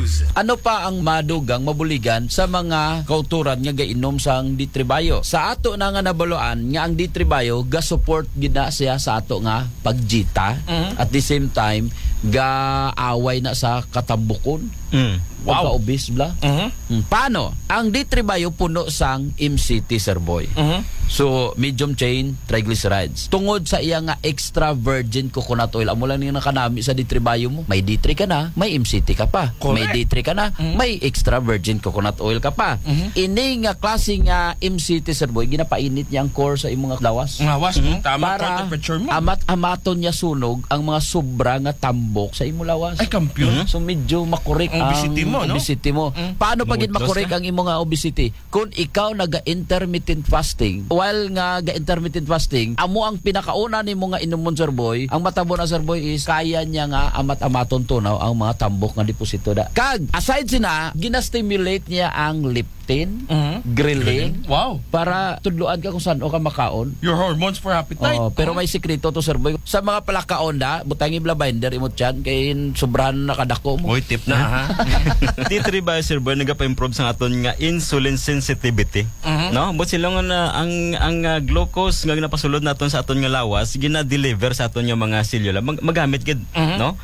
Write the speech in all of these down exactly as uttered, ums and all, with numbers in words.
News. Ano pa ang madugang mabuligan sa mga kauturan nga gainom sang D three Bio? Sa ato na nga nabaluan nga ang D three Bio ga-support gina siya sa ato nga pagjita. Mm-hmm. At the same time ga-away na sa katambukon. Mm. Wow. Obese bla. Mm-hmm. Paano? Ang D three Bio puno sang M C T, Sir Boy. Mm-hmm. So, medium chain triglycerides. Tungod sa iya nga extra virgin coconut oil, amo lang nga nakanami sa D three Bio mo. May D three ka na, may M C T ka pa. Correct. May D three ka na, mm-hmm. may extra virgin coconut oil ka pa. Mm-hmm. Ini nga klase nga M C T, Sir Boy, ginapainit niya ang core sa imong lawas. Lawas mo, mm-hmm. tama para temperature mo. Amat amaton niya sunog ang mga sobra nga tambok sa imong lawas. Ay, kampiyon. Mm-hmm. So, medyo makorek ang obesity mo, no? Obesity mo. Mm-hmm. Paano pagid makorek ang imong nga obesity? Kung ikaw naga-intermittent fasting, while nga ga-intermittent fasting, amo ang pinakauna ni mga inumon, Sir Boy, ang matabo na, Sir Boy, is kaya niya nga amat-amaton tunaw ang mga tambok nga deposito da. Kag, aside sina, ginastimulate niya ang leptin, mm-hmm. ghrelin, wow, para tudloan ka kung saan o ka makaon. Your hormones for appetite. Oh, pero may sikreto to, Sir Boy. Sa mga palakaon da, butangi bla binder imot yan, kay sobrahan nakadako mo. Oy, tip na ha. D three Bio, Sir Boy, nagapa-improve sa aton nga insulin sensitivity. Mm-hmm. No? But sila nga na ang ang uh, glucose nga napasulod naton sa aton nga lawas gina-deliver sa aton nga mga selula mag magamit gid, mm-hmm. no?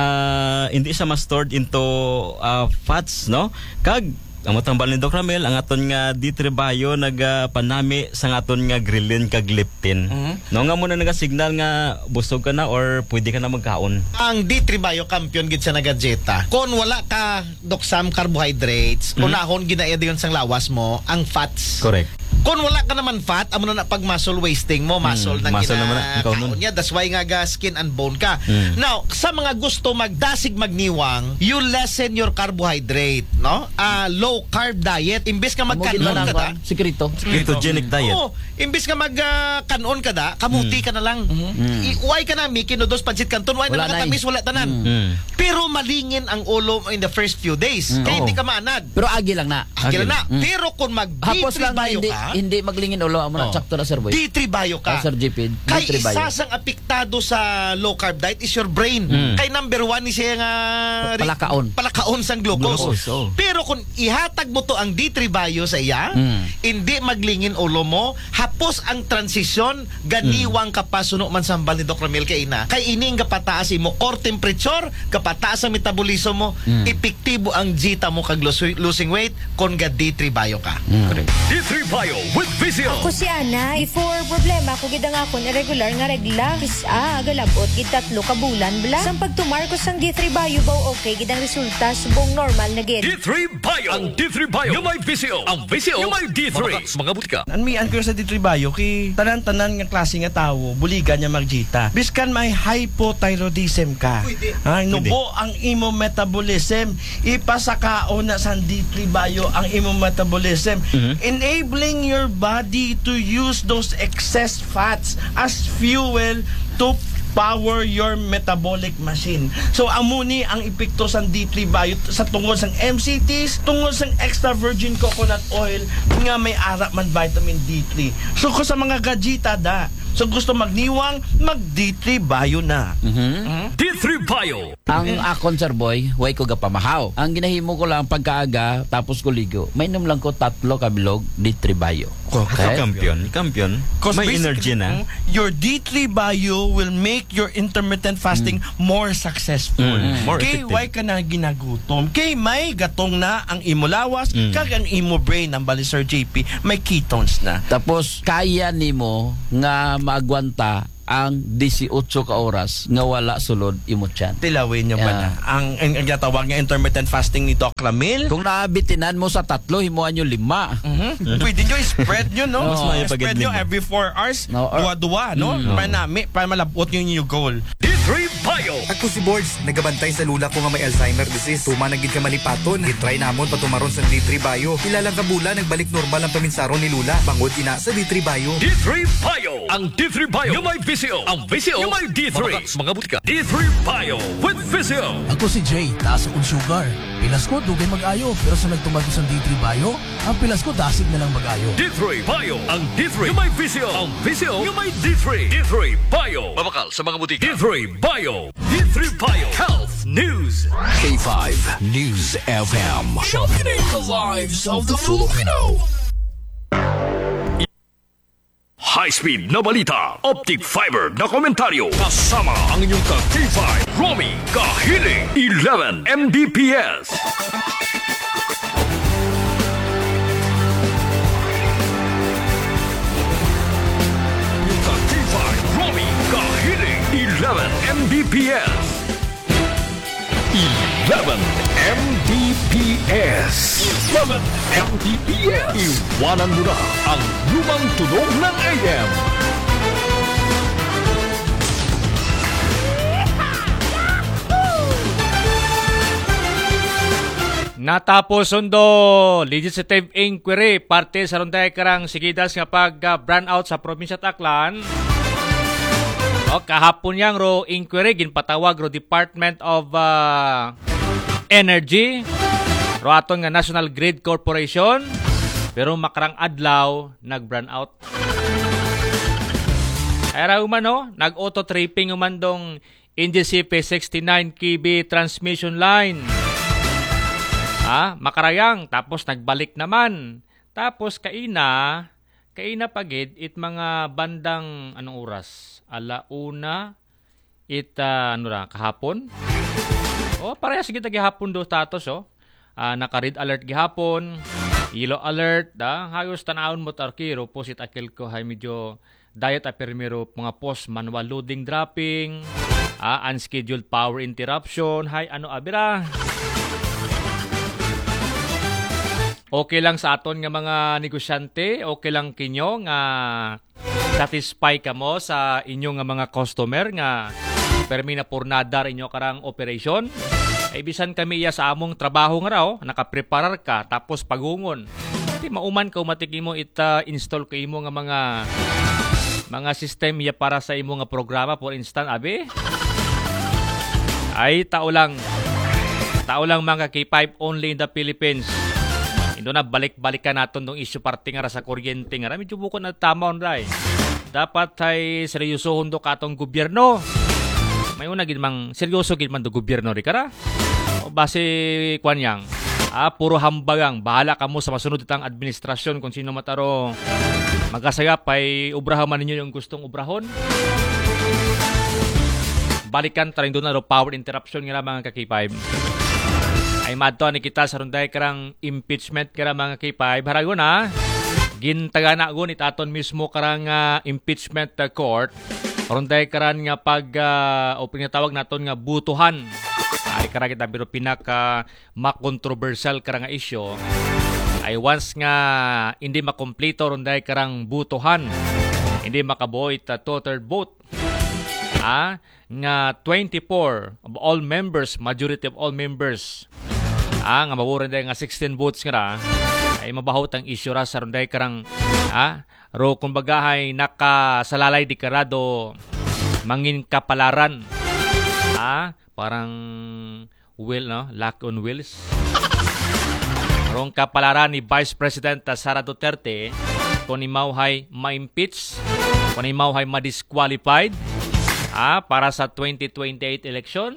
Uh, hindi siya ma-stored into uh, fats, no? Kag ang matambal ni Doc Ramel, ang aton nga D three Bio nagapanami sa aton nga ghrelin kag leptin. Mm-hmm. No nga muna naga-signal nga busog ka na or pwede ka na magkaon. Ang D three Bio kampiyon gid sa nagadjeta. Kung wala ka doksam carbohydrates, mm-hmm. unahon ginaya diyon sang lawas mo ang fats. Correct. Kung wala ka naman fat, amo na pag muscle wasting mo, muscle hmm, nang kinakaon niya. That's why nga ga skin and bone ka. Hmm. Now, sa mga gusto magdasig magniwang, you lessen your carbohydrate, no? Uh, low carb diet. Imbes ka magkanon ka da. Sikrito. Ketogenic diet. Oo. Imbes ka magkanon uh, ka da, kamuti hmm. ka na lang. Mm-hmm. Uway ka na, mi kinudos pansit canton, uway na nakatamis, wala tanan. Mm-hmm. Pero malingin ang ulo in the first few days. Mm-hmm. Kaya hindi ka maanad. Pero agi lang na. Agi lang na. Mm-hmm. Pero kung mag-D three Bio ka, hindi maglingin ulo amo na sakto na, Sir Boy. D three Bio ka. Oh, Sir J P, kay isa sang apektado sa low carb diet is your brain. Mm. Kay number one ni siya nga palakaon. Palakaon sang glucose. glucose oh. Pero kung ihatag mo to ang D three Bio sa iya, mm. hindi maglingin ulo mo, hapos ang transisyon, ganiwang mm. kapasuno man sambal ni Doc Ramel kay ina. Kay ining kapataas mo core temperature, kapataas ang metabolismo mo, mm. epektibo ang jita mo kag losing weight kon ga D three Bio ka. Mm. D three Bio with Vizio. Ako si Ana, before problema ko gid ang akon irregular nga regla. Isa agalabot gid tatlo ka bulan bla. Sang pagtumar ko sang D three Bio baw okay gid ang resulta subong normal na gid. D three Bio. Ang D three Bio yung may Vizio. Ang Vizio yung may D three. Mga butika. Anmian ko sa D three Bio kay tanan-tanan nga klase nga tawo buligan niya magjita. Biskan may hypothyroidism ka. Ay nubo ang imo metabolism ipasakaon na sa D three Bio ang imo metabolism. Mm-hmm. Enabling your body to use those excess fats as fuel to power your metabolic machine. So amuni ang epekto sa D three Bio sa tungod sang M C Ts, tungod sang extra virgin coconut oil nga may ara man vitamin D three. So ko sa mga gajita da, so gusto magniwang, mag D three Bio na. Mm-hmm. Mm-hmm. D three Bio. Ang akon, Sir Boy, way ko gapamahaw. Ang ginahimo ko lang pagkaaga tapos ko ligo. Mainom lang ko tatlo ka bilog D three Bio. Okay. Kampiyon, kampiyon. May energy na. Your D three Bio will make your intermittent fasting mm. more successful. Mm. More kay effective. Why ka na ginagutom? Kay may gatong na ang imo lawas, mm. kag ang imo brain ang bali Sir J P, may ketones na. Tapos kaya nimo nga maagwanta ang eighteen ka oras nga wala sulod imot yan. Tilawin nyo yeah. ba na? Ang, ang, ang tawag nga intermittent fasting ni Doc Ramil. Kung naabitinan mo sa tatlo, himuan nyo lima. Mm-hmm. Pwede nyo i-spread nyo, no? No. Spread nyo every four hours, no, or, duwa-duwa, no? Mm, no. Para, na, para malabot nyo yung goal. D three Bio. Ako si Boards, nagabantay sa lula ko nga may Alzheimer disease. Tuma nagid ka malipaton, gitry namon patumaron sa D three Bio. Ilalang kabula, nagbalik normal ang paminsaron ni Lula. Bangod ina sa D three Bio. D three Bio. Ang D three Bio yung may Vizio. Ang Vizio yung may D three. Mga butika. D three Bio with Vizio. Ako si Jay, taas akong sugar. Pilas ko, dugay mag-ayo. Pero sa nagtumag ko sa D three Bio, ang pilas ko dasig na lang mag-ayo. D three Bio. Ang D three yung may Vizio. Ang Vizio yung may D three. D three Bio. Mabakal sa mga butika. D three Bio. D three Bio Health News. K five News F M. Championing the lives of the Filipino. High-speed na balita, optic fiber na komentaryo, kasama ang inyong ka-K five, Romy Kahiling, eleven M B P S. Yung ka-K five, Romy Kahiling, eleven M B P S. eleven M B P S. eleven M B P S. Iwanan mo na ang lumang tunog ng A M. Natapos sundo legislative inquiry parte sa runday karang sigidas nga pag uh, brownout sa probinsya Taclan. O kahapon yang ro inquiry ginpatawag ro Department of uh, Energy ro aton nga National Grid Corporation pero makarang adlaw nag-brownout. Ay umano nag-auto tripping umandong N G C P sixty-nine K V transmission line. Ah, makarayang tapos nagbalik naman. Tapos kaina kaina pagid it mga bandang anong oras? Alauna it uh, ano ra kahapon. Oh, parehas gid gihapon do status oh. Uh, naka-red alert gihapon, yellow alert da. Hayos tan-awon mo tarkiro posit akil ko hay medyo diet a permiro mga post manual loading dropping, ah, unscheduled power interruption, hay ano abira. Okay lang sa aton nga mga negosyante, okay lang kinyo nga satisfy ka mo sa inyong nga mga customer nga permi na purnadar inyo karang operation. Ay bisan kami iya sa among trabaho nga raw, nakapreparar ka tapos pagungon. Di mauman ka umatiki mo ita install ka imo nga mga mga system ya para sa imo nga programa for instance abi. Ay tao lang. Tao lang mga K five only in the Philippines. Ito na balik-balikan natin ng issue parte nga sa kuryente nga. Medyo buko na tama on ray. Dapat ay seryosohon do katong gobyerno. May una gid mang seryoso gid man do gobyerno ri kara. O base kwan yang. Ah, puro hambagang. Bahala ka mo sa masunod itang administrasyon kung sino mataro magasayap ay ubrahan man ninyo yung gustong ubrahon. Balikan taring doon na do power interruption nga mga ka-K five. Ay madto ni kita sa runday karang impeachment kara mga K five. Harago na. Gintagana gon itaton mismo karang uh, impeachment uh, court. Runday karan nga pag uh, o pinatawag naton nga butuhan. Ay kara kita pero pinaka makontroversial karang issue. Ay once nga hindi makompleto runday karang butuhan. Hindi makabuo ita two-third vote. Ah, nga twenty-four of all members, majority of all members. Ah, nga mabuo runday nga sixteen votes nga ra. Ay mabahot ang issue ra sa runday karang ah, ro kumbaga ay nakasalalay di karado mangin kapalaran. Ah, parang will no, lack on wheels. Rong kapalaran ni Vice President Sara Duterte kung imawhay ma-impeach, kung imawhay ma-disqualified ah, para sa twenty twenty-eight election.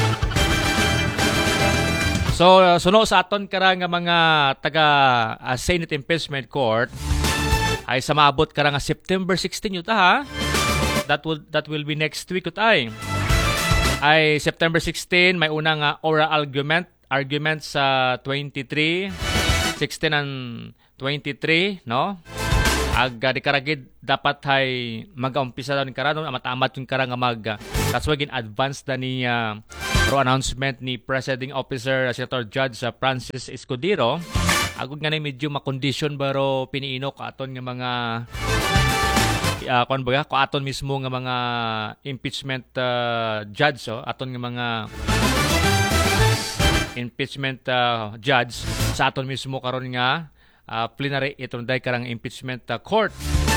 So, uh, suno sa aton karang mga taga uh, Senate Impeachment Court ay sa maabot karang September sixteen yuta ha. That will that will be next week utay. Ay September sixteen may unang uh, oral argument argument sa twenty-three, sixteen and twenty-three, no? Ag uh, di karagid dapat ay mag-umpisa daw ni karano amat-amat yung karang mag uh, that's why in advance da ni uh, pro announcement ni Presiding Officer uh, Senator Judge uh, Francis Escudero. Agud nga na medyo makondisyon baro piniino ka aton nga mga uh, kon ba ko aton mismo nga mga impeachment uh, judge so aton nga mga impeachment uh, judge sa aton mismo karon nga uh, plenary itong day karang impeachment uh, court.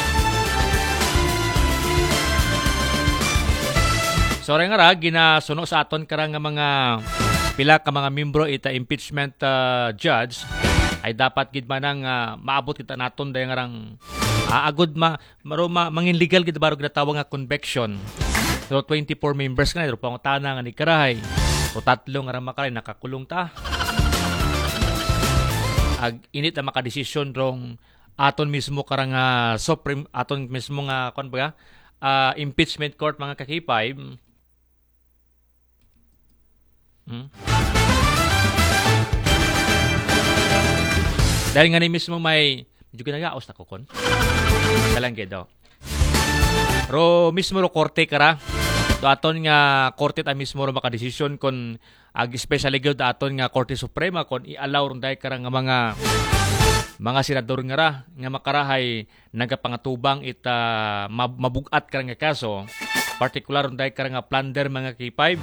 So rin nga ra, ginasuno sa aton karang nga mga pila ka mga membro ita impeachment uh, judge ay dapat gid manang uh, maabot kita naton day nga rang uh, agud ma, maro ma mangin legal gid baro ginatawag nga conviction. So twenty-four members ka na, pero pangutana nga ni Karahay. O tatlo nga rin makaray, nakakulong ta. Ag init na makadesisyon rong aton mismo karang uh, Supreme, aton mismo nga, kung ba uh, impeachment court mga kakipay. Hmm? Dahil nga ni mismo may medyo ginagaos na kukon. Kalangge daw. Ro mismo ro korte kara. So aton nga korte ta mismo ro makadesisyon kon ag especially gyud aton nga Korte Suprema kon i-allow ron dai kara nga mga mga senador nga ra nga makarahay nagapangatubang ita mab- mabugat kara nga kaso, particular ron dai kara nga plunder mga K five.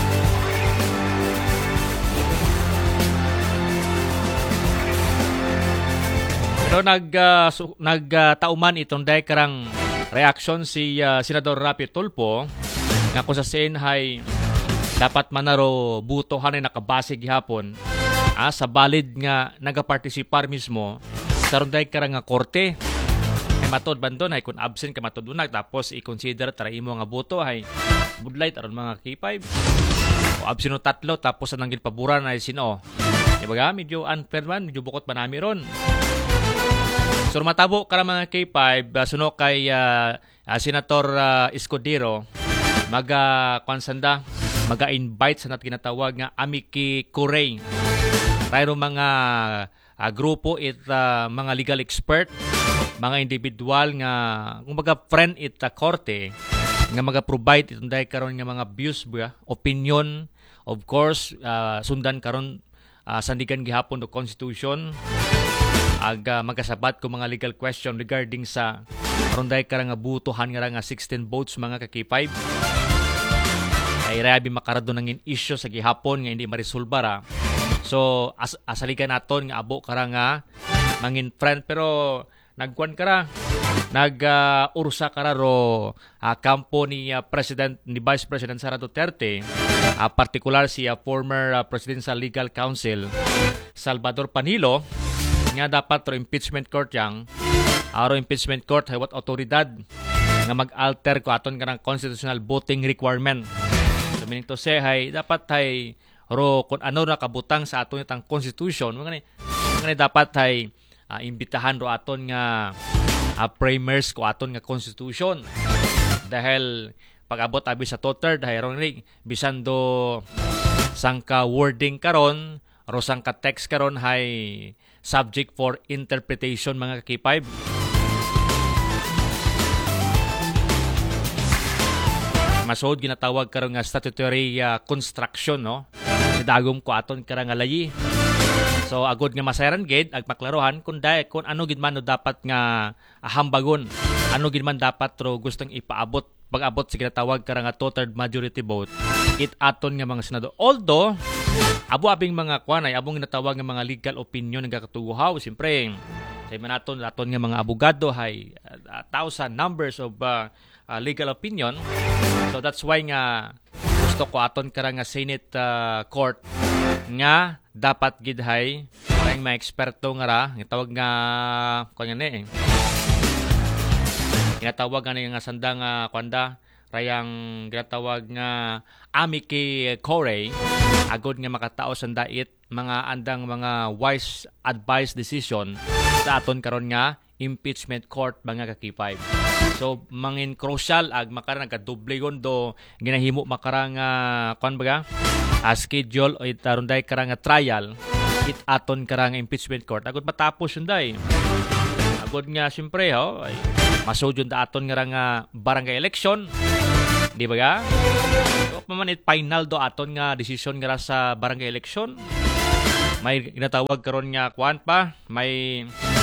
Pero nag uh, so, nagtauman uh, itong dahil karang reaksyon si uh, Senador Rapi Tulfo nga kung sa sin hay dapat manaro butohan ay nakabase gihapon ah, sa balid nga nagapartisipar mismo sa ron dahil karang nga korte ay matod bandon ay kung absent ka matod unag tapos i-consider tara imo nga buto ay budlay taron mga K five o absent no tatlo tapos anang gilpaburan ay sino diba medyo unfair man medyo bukot manami ron. So matabo ka mga K five, uh, suno kay uh, uh, Senator uh, Escudero, maga kwansanda, maga-invite sa nat kinatawag nga Amiki Corey. Tayo mga uh, grupo it uh, mga legal expert, mga individual nga kumbaga friend it uh, korte nga maga-provide itong dahil karon nga mga views ba, opinion, of course, uh, sundan karon uh, sandigan gihapon do constitution. Aga magasabat ko mga legal question regarding sa ronday karang butuhan nga nga sixteen votes mga ka K five. Ay rabi makarado nangin issue sa gihapon nga hindi maresolba ra. So as asaligan naton nga abo karang nga mangin friend pero nagkuan kara nag uh, ursa kara ro uh, kampo ni uh, President ni Vice President Sara Duterte, uh, particular si uh, former uh, Presidential Legal Counsel Salvador Panilo nga dapat ro impeachment court yang aro impeachment court hay wat otoridad nga mag-alter ko aton kanang constitutional voting requirement. So meaning to say hay dapat hay ro kun ano ra kabutang sa aton itang constitution ngani ngani dapat hay uh, imbitahan ro aton nga uh, framers ko aton nga constitution. Dahil pag-abot abi sa two-third hay ron ni bisan do sangka wording karon ro sangka text karon hay subject for interpretation mga K five. Masod ginatawag karon nga statutory uh, construction no. Si dagom ko aton karang layi. So agod nga masayaran gid ag maklarohan kun dai kun ano gid man no dapat nga uh, hambagon. Ano gid man dapat ro gustong ipaabot pag-abot sa ginatawag karang nga two-third majority vote it aton nga mga senador. Although abo abing mga kwan ay abong ginatawag nga mga legal opinion nga katuguhaw siyempre say manaton aton nga mga abogado hay uh, thousand numbers of uh, uh, legal opinion. So that's why nga gusto ko aton karang nga Senate uh, court nga dapat gid hay karang mga eksperto nga ra nga tawag nga kwan nga ni eh. Ginatawag nga nga sanda nga kwanda rayang ginatawag nga Amiki Corey agod nga makatao sa dait mga andang mga wise advice decision sa aton karon nga impeachment court mga ka K five. So mangin crucial ag makara nagadoble gon do ginahimo makarang uh, kon baga uh, schedule o itaronday karang trial it aton karang impeachment court agod matapos yunday. Agod nga siyempre ho ay masud yun da aton nga nga barangay election. Di ba ga? So, pamanit final do aton nga decision nga sa barangay election. May ginatawag karon nga kuan pa, may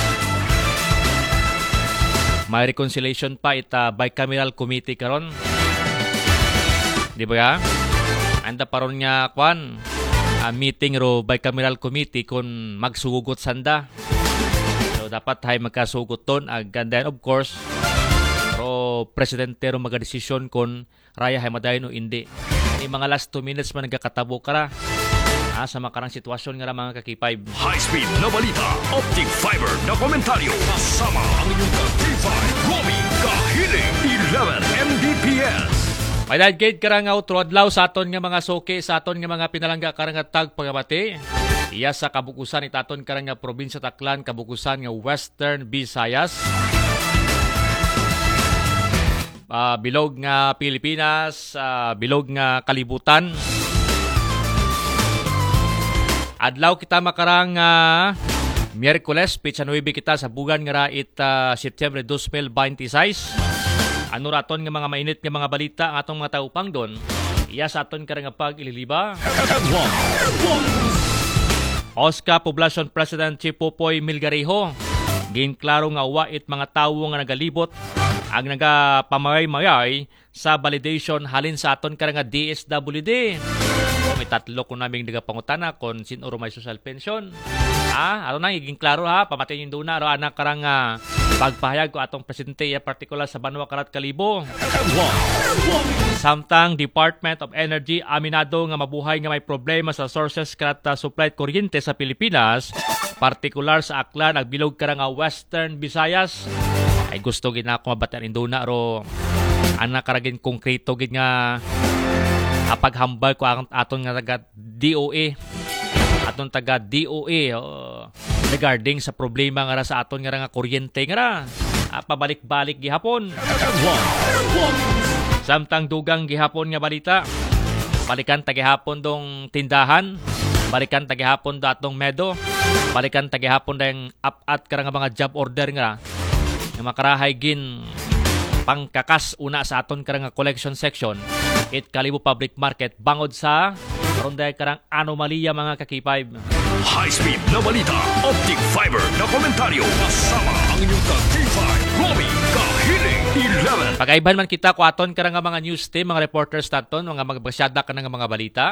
may reconciliation pa ita bicameral committee karon. Di ba ga? Anda paron nga kuan uh, meeting ro bicameral committee kun magsugugot sanda. So dapat hay magkasugot ton ag then of course ro presidente ro magadesisyon kon raya hay madayon o hindi. Ni mga last two minutes man nagkakatabo kara ah, sa makarang sitwasyon nga mga ka K five. High speed na balita, optic fiber na komentaryo, kasama ang inyong ka K five, Romy Kahiling, eleven M B P S. May dadgate karang outro adlaw sa aton nga mga soke sa aton nga mga pinalangga karang tag pagabati. Iya sa kabukusan itaton karang nga probinsya Taclan, kabukusan nga Western Visayas. Uh, bilog nga Pilipinas, uh, bilog nga kalibutan. Adlaw kita makarang uh, Miyerkules, pitsa nueve kita sa bugan nga rait uh, September two mil twenty-six. Ano raton nga mga mainit nga mga balita ang atong mga taupang doon. Iya sa aton karang pag ililiba. Oscar Poblacion President Chief Popoy Milgarejo. Ginklaro nga wait mga tawo nga nagalibot ang nagapamagay-magay sa validation halin sa aton karang D S W D. O, may tatlo ko naming nagapangutana kung sinuro may social pension. Ah, ano na, higing klaro ha, pamatay yung doon na, aro anak karang uh, pagpahayag ko atong presidente ya partikular sa Banwa Karat Kalibo. Samtang Department of Energy aminado nga mabuhay nga may problema sa sources karat uh, supply kuryente sa Pilipinas, partikular sa Aklan, nagbilog karang uh, Western Visayas. Ay gusto gid na ako mabatan indo na ro anak karagin konkreto gid nga apaghambal ko ang aton nga taga D O A aton taga D O A oh, regarding sa problema nga sa aton nga nga kuryente nga ah, pabalik-balik gihapon. Samtang dugang gihapon nga balita, balikan tagihapon dong tindahan, balikan tagihapon datong medo, balikan tagihapon dang up-at karang mga job order nga nga makarahay gin pangkakas una sa aton karang collection section it Kalibo Public Market bangod sa ronday karang anomalya mga kakipay. High speed na balita, optic fiber na komentaryo, kasama ang inyong ka-K five, Romy Kahiling eleven. Pagaiban man kita ko aton karang mga news team, mga reporters taton, mga magbasyada ka ng mga balita.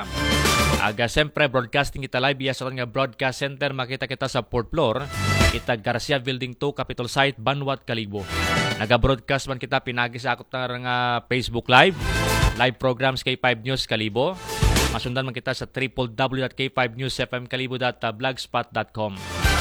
Aga siyempre broadcasting kita live via sa nga broadcast center, makita kita sa fourth floor kita Garcia Building two, Capitol Site, Banwat, Kalibo. Naga-broadcast man kita pinagi sa akot nga Facebook Live, live programs K five News Kalibo. Masundan man kita sa w w w dot k five news f m kalibo dot blogspot dot com.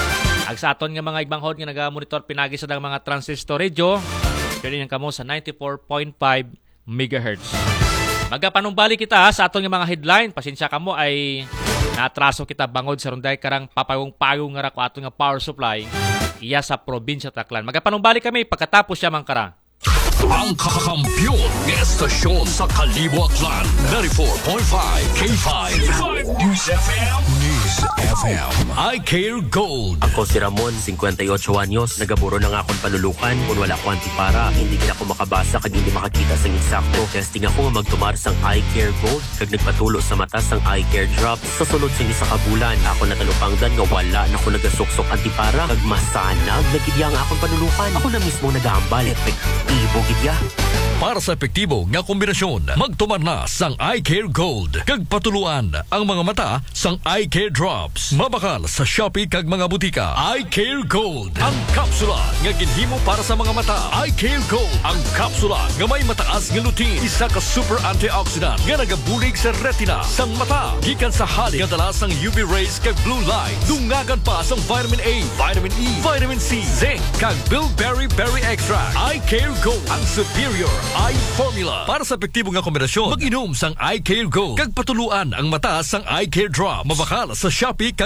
Ag sa aton nga mga ibanghod nga naga-monitor pinagi sa mga transistor radio, pwede niyang kamo sa ninety-four point five megahertz. Magapanumbali kita ha, sa aton nga mga headline. Pasensya kamo ay natraso kita bangod sa runday karang papayong-payong nga ra ko aton nga power supply iya sa probinsya Taclan. Magapanumbali kami pagkatapos siya mangkara. Ang kakampiyon ng estasyon sa Kalibo Aklan, ninety-four point five K five News F M. News F M. I Care Gold. Ako si Ramon, fifty-eight anyos. Nagaburo na nga akong panulukan. Kung wala ko antipara, hindi ka ako makabasa kag hindi makakita sang insakto. Testing ako nga magtumar sang I Care Gold kag nagpatulo sa mata sang I Care Drops. Sa sulod sing isa ka bulan, ako natalupangdan nga wala na ako nagasuksok antipara kag masanag nagidya nga akong panulukan. Ako na mismo nagahambal epektibo gidya. Para sa epektibo nga kombinasyon, magtumar na sang I Care Gold kag patuluan ang mga mata sang I Care Drops. Mabakal sa Shopee kag mga butika. I Care Gold, ang kapsula nga ginhimo para sa mga mata. I Care Gold, ang kapsula nga may mataas nga lutein, isa ka super antioxidant nga nagabulig sa retina sang mata. Gikan sa halik nga dala sang U V rays kag blue light. Dungagan pa sang vitamin A, vitamin E, vitamin C, zinc kag bilberry berry extract. I Care Gold, ang superior eye formula. Para sa epektibo nga kombinasyon, mag-inom sang I Care Gold kag patuluan ang mata sang I Care Drop. Mabakal sa Shopee kag